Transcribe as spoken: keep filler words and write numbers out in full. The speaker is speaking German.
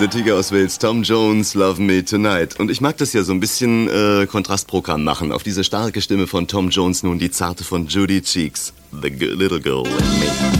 Der Tiger aus Wales, Tom Jones, Love Me Tonight. Und ich mag das ja so ein bisschen äh, Kontrastprogramm machen. Auf diese starke Stimme von Tom Jones nun die zarte von Judy Cheeks, The G- Little Girl in Me.